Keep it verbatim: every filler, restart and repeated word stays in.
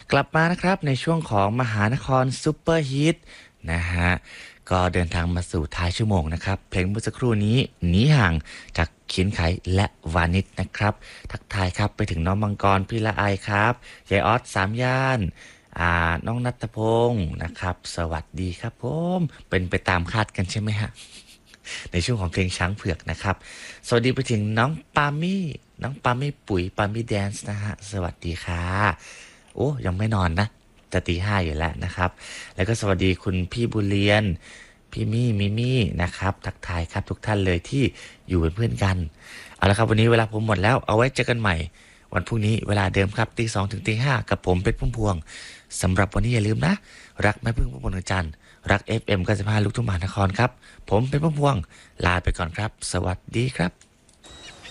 กลับมานะครับในช่วงของมหานครซุปเปอร์ฮิตนะฮะก็เดินทางมาสู่ท้ายชั่วโมงนะครับเพลงเมื่อสักครู่นี้หนีห่างจากเขียนไขและวานิชนะครับทักทายครับไปถึงน้องมังกรพี่ละไอครับยายออสสามย่านอ่าน้องนัทพงศ์นะครับสวัสดีครับผมเป็นไปตามคาดกันใช่ไหมฮะในช่วงของเพลงช้างเผือกนะครับสวัสดีไปถึงน้องปามี่น้องปามี่ปุ๋ยปามี่แดนซ์นะฮะสวัสดีค่ะ โอ้ยังไม่นอนนะจะตีห้าอยู่แล้วนะครับแล้วก็สวัสดีคุณพี่บุญเรียนพี่มี่มิมี่นะครับทักทายครับทุกท่านเลยที่อยู่เป็นเพื่อนกันเอาละครับวันนี้เวลาผมหมดแล้วเอาไว้เจอกันใหม่วันพรุ่งนี้เวลาเดิมครับตีสองถึงตีห้ากับผมเป็ดพุ่มพวงสำหรับวันนี้อย่าลืมนะรักแม่พึ่งพุ่มพวงดวงจันทร์รัก เอฟ เอ็ม เก้าสิบห้าลูกทุ่งมหานครครับผมเป็นพุ่มพวงลาไปก่อนครับสวัสดีครับ